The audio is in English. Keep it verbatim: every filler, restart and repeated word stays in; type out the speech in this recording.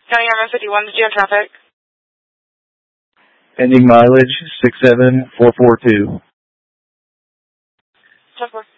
County R M fifty-one, did you have traffic? Pending mileage six seven four four two. ten four.